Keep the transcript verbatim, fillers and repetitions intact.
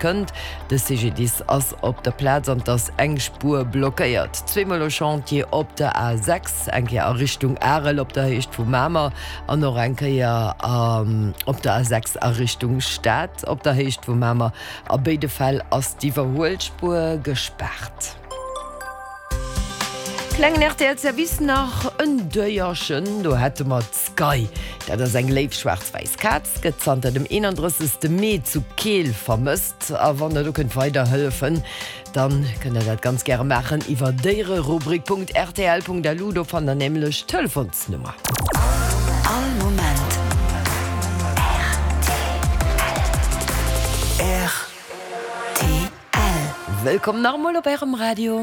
könnt. Das C G dix ass op der Platz an das Engspur blockiert. Zweimal Chantier op der A sechs, enke a Richtung Arel op der Hecht vu Mama, an noch enke ja ähm, op der A sechs a Richtung Stadt, op der Hecht vu Mama. A beide Fall ass die Verholspur gesperrt. Klengen R T L-Service nach en Dëierchen, do hätte mat Sky, dat ass eng Leif schwarz-weiß Katz gezanter dem einunddreißigsten Mai zu Kehl vermisst. A wann du könnt weiter hëlfen, dann könnt ihr dat ganz gerne machen iwwer deire Rubrik Punkt R T L Punkt L U do van der nämlichlech Telefonsnummer. All Moment R T L. Willkommen normal op eurem Radio.